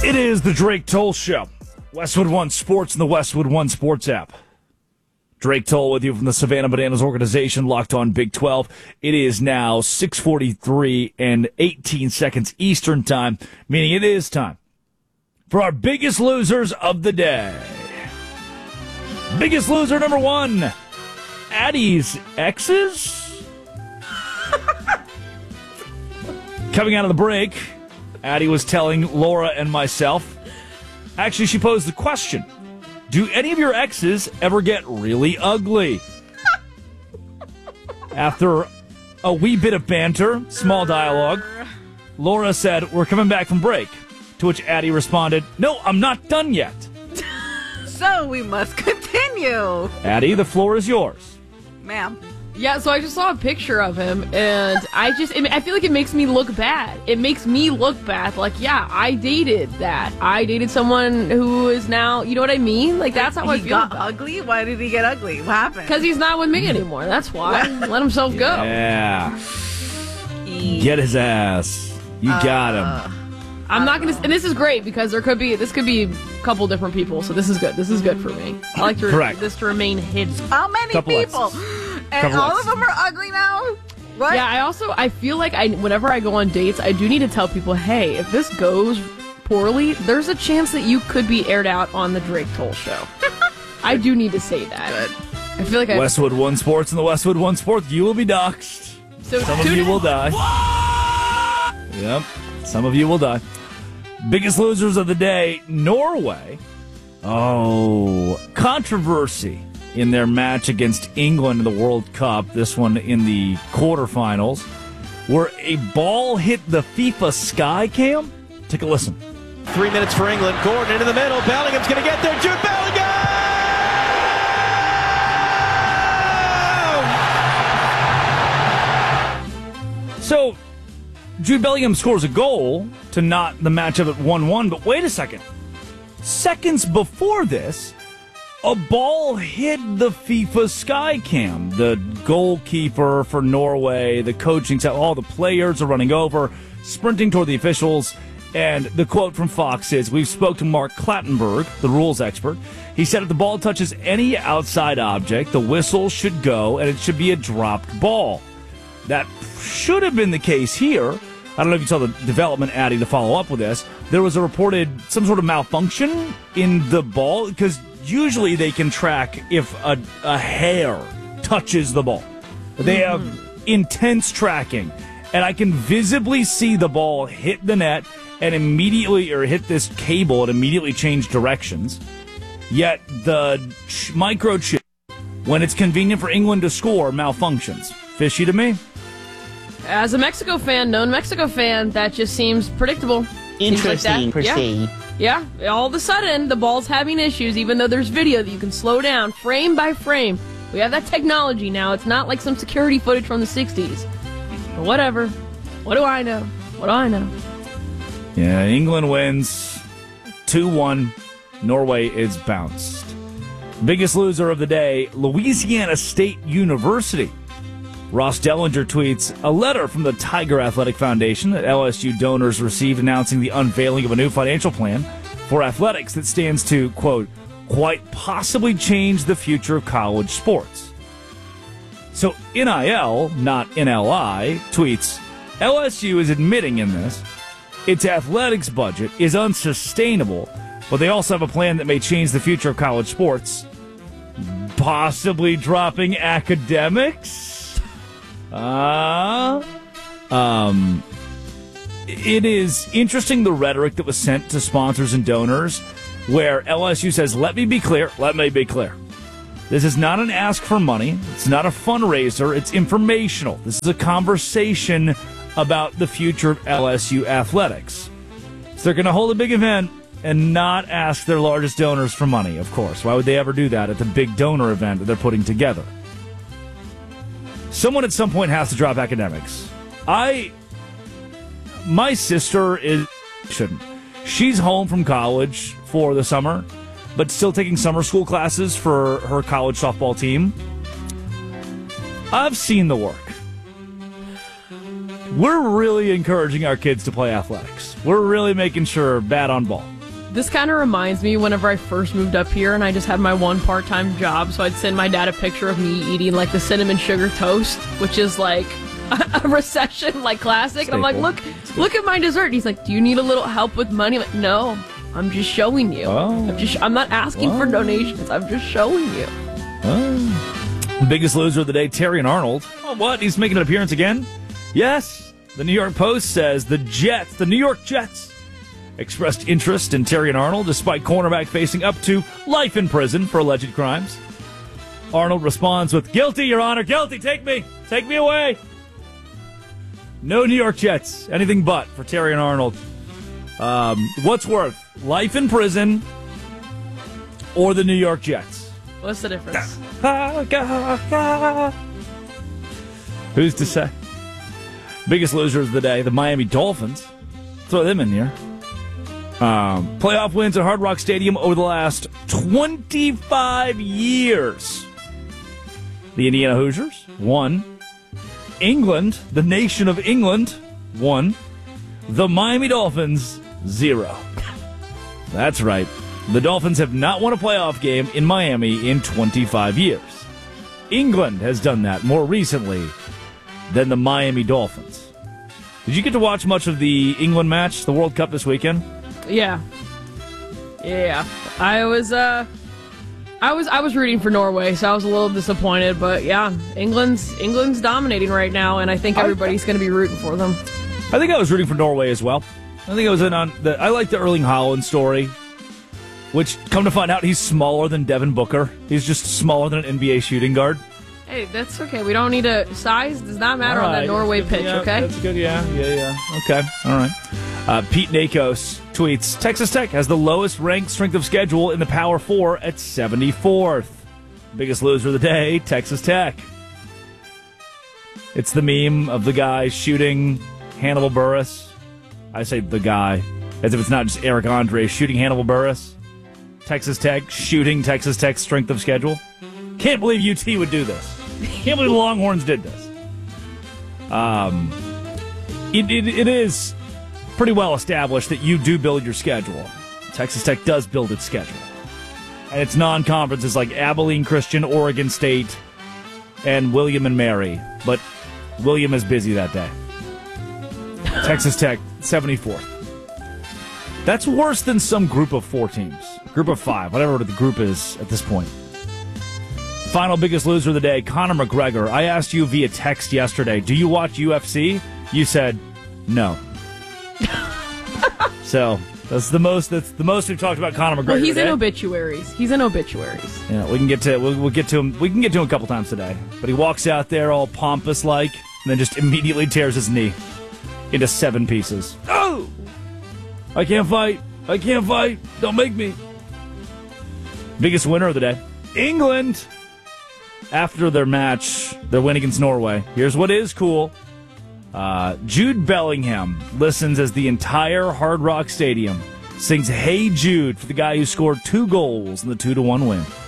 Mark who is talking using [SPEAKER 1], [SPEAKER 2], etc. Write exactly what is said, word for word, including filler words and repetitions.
[SPEAKER 1] It is the Drake Toll Show. Westwood One Sports and the Westwood One Sports app. Drake Toll with you from the Savannah Bananas organization, Locked On Big twelve. It is now six forty-three and eighteen seconds Eastern time, meaning it is time for our biggest losers of the day. Biggest loser number one, Addie's exes. Coming out of the break, Addie was telling Laura and myself, actually she posed the question, do any of your exes ever get really ugly? After a wee bit of banter, small dialogue, Laura said, we're coming back from break. To which Addie responded, no, I'm not done yet.
[SPEAKER 2] So we must continue.
[SPEAKER 1] Addie, the floor is yours.
[SPEAKER 2] Ma'am.
[SPEAKER 3] Yeah, so I just saw a picture of him, and I just, I feel like it makes me look bad. It makes me look bad. Like, yeah, I dated that. I dated someone who is now, you know what I mean? Like, that's how
[SPEAKER 2] he
[SPEAKER 3] I feel
[SPEAKER 2] got
[SPEAKER 3] about
[SPEAKER 2] ugly? Why did he get ugly? What happened?
[SPEAKER 3] Because he's not with me anymore. That's why. Let himself go.
[SPEAKER 1] Yeah. Get his ass. You
[SPEAKER 2] Uh,
[SPEAKER 1] got him.
[SPEAKER 3] I'm not going to, and this is great because there could be, this could be a couple different people, so this is good. This is good for me. I like to,
[SPEAKER 1] Correct.
[SPEAKER 3] this to remain hidden.
[SPEAKER 2] How many
[SPEAKER 1] Couple
[SPEAKER 2] people?
[SPEAKER 1] exes.
[SPEAKER 2] And
[SPEAKER 1] Couple
[SPEAKER 2] all
[SPEAKER 1] exes.
[SPEAKER 2] of them are ugly now? What?
[SPEAKER 3] Yeah, I also, I feel like I, whenever I go on dates, I do need to tell people, hey, if this goes poorly, there's a chance that you could be aired out on the Drake Toll Show. I do need to say that.
[SPEAKER 2] Good.
[SPEAKER 3] I feel like I...
[SPEAKER 1] Westwood One Sports and the Westwood One Sports, you will be doxxed.
[SPEAKER 3] So
[SPEAKER 1] Some of
[SPEAKER 3] tune
[SPEAKER 1] you
[SPEAKER 3] in-
[SPEAKER 1] will die. Yep, some of you will die. Biggest losers of the day, Norway. Oh, controversy in their match against England in the World Cup, this one in the quarterfinals, where a ball hit the FIFA sky cam. Take a listen.
[SPEAKER 4] Three minutes for England. Gordon into the middle. Bellingham's going to get there. Jude Bellingham!
[SPEAKER 1] So, Jude Bellingham scores a goal to knot the matchup at one one, but wait a second. Seconds before this, a ball hit the FIFA sky cam. The goalkeeper for Norway, the coaching staff, all the players are running over, sprinting toward the officials. And the quote from Fox is, we've spoke to Mark Clattenburg, the rules expert. He said if the ball touches any outside object, the whistle should go and it should be a dropped ball. That should have been the case here. I don't know if you saw the development, Addie, to follow up with this. There was a reported some sort of malfunction in the ball because usually they can track if a, a hair touches the ball. They have intense tracking, and I can visibly see the ball hit the net and immediately, or hit this cable and immediately change directions. Yet the ch- microchip, when it's convenient for England to score, malfunctions. Fishy to me.
[SPEAKER 3] As a Mexico fan, known Mexico fan, that just seems predictable. Seems like that.
[SPEAKER 5] Interesting, proceed.
[SPEAKER 3] Yeah. yeah, all of a sudden, the ball's having issues, even though there's video that you can slow down frame by frame. We have that technology now. It's not like some security footage from the sixties. But whatever. What do I know? What do I know?
[SPEAKER 1] Yeah, England wins two one. Norway is bounced. Biggest loser of the day, Louisiana State University. Ross Dellinger tweets, a letter from the Tiger Athletic Foundation that L S U donors received announcing the unveiling of a new financial plan for athletics that stands to, quote, quite possibly change the future of college sports. So N I L, not N L I, tweets, L S U is admitting in this its athletics budget is unsustainable, but they also have a plan that may change the future of college sports, possibly dropping academics. Uh, um, it is interesting the rhetoric that was sent to sponsors and donors where L S U says, let me be clear, let me be clear. This is not an ask for money. It's not a fundraiser. It's informational. This is a conversation about the future of L S U athletics. So they're going to hold a big event and not ask their largest donors for money, of course. Why would they ever do that at the big donor event that they're putting together? Someone at some point has to drop academics. I, my sister is, shouldn't. She's home from college for the summer, but still taking summer school classes for her college softball team. I've seen the work. We're really encouraging our kids to play athletics. We're really making sure bat on ball.
[SPEAKER 3] This kind of reminds me whenever I first moved up here and I just had my one part-time job, so I'd send my dad a picture of me eating like the cinnamon sugar toast, which is like a, a recession like classic. And I'm like, look, look at my dessert. And he's like, do you need a little help with money? I'm like, no, I'm just showing you.
[SPEAKER 1] Oh.
[SPEAKER 3] I'm just, I'm not asking
[SPEAKER 1] Oh.
[SPEAKER 3] for donations. I'm just showing you.
[SPEAKER 1] Oh. Biggest loser of the day, Terry and Arnold. Oh, what? He's making an appearance again? Yes. The New York Post says the Jets, the New York Jets, expressed interest in Terry and Arnold despite cornerback facing up to life in prison for alleged crimes. Arnold responds with, guilty, Your Honor, guilty, take me, take me away. No New York Jets, anything but for Terry and Arnold. Um, what's worth, life in prison or the New York Jets?
[SPEAKER 3] What's the difference?
[SPEAKER 1] Who's to say? Biggest losers of the day, the Miami Dolphins. Throw them in here. Um, playoff wins at Hard Rock Stadium over the last twenty-five years. The Indiana Hoosiers, one. England, the nation of England, one. The Miami Dolphins, zero. That's right. The Dolphins have not won a playoff game in Miami in twenty-five years. England has done that more recently than the Miami Dolphins. Did you get to watch much of the England match, the World Cup this weekend?
[SPEAKER 3] Yeah. Yeah. I was uh I was I was rooting for Norway, so I was a little disappointed, but yeah, England's England's dominating right now, and I think everybody's going to be rooting for them.
[SPEAKER 1] I think I was rooting for Norway as well. I think I was in on the I like the Erling Haaland story, which come to find out he's smaller than Devin Booker. He's just smaller than an N B A shooting guard.
[SPEAKER 3] Hey, that's okay. We don't need a size does not matter
[SPEAKER 1] All
[SPEAKER 3] on that
[SPEAKER 1] right.
[SPEAKER 3] Norway
[SPEAKER 1] That's good.
[SPEAKER 3] pitch,
[SPEAKER 1] Yeah,
[SPEAKER 3] okay?
[SPEAKER 1] That's good, yeah, yeah, yeah. Okay, all right. Uh, Pete Nakos tweets, Texas Tech has the lowest ranked strength of schedule in the Power Four at seventy-fourth. Biggest loser of the day, Texas Tech. It's the meme of the guy shooting Hannibal Buress. I say the guy, as if it's not just Eric Andre shooting Hannibal Buress. Texas Tech shooting Texas Tech's strength of schedule. Can't believe U T would do this. Can't believe the Longhorns did this. Um, it, it, it is pretty well established that you do build your schedule. Texas Tech does build its schedule. And it's non-conferences like Abilene Christian, Oregon State, and William and Mary. But William is busy that day. Texas Tech, seventy-fourth. That's worse than some group of four teams. Group of five, whatever the group is at this point. Final biggest loser of the day, Conor McGregor. I asked you via text yesterday, do you watch U F C? You said no. So that's the most. That's the most we've talked about Conor McGregor.
[SPEAKER 3] Well, he's
[SPEAKER 1] today.
[SPEAKER 3] in obituaries. He's in obituaries.
[SPEAKER 1] Yeah, we can get to we'll, we'll get to him. We can get to him a couple times today. But he walks out there all pompous like, and then just immediately tears his knee into seven pieces. Oh! I can't fight. I can't fight. Don't make me. Biggest winner of the day, England. After their match, their win against Norway. Here's what is cool. Uh, Jude Bellingham listens as the entire Hard Rock Stadium sings Hey Jude for the guy who scored two goals in the two to one win.